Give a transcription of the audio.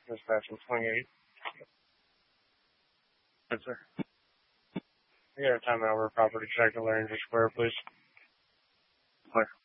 Dispatch in 28. Yes, sir. You got a timeout over property check at Larringer Square, please. Clear.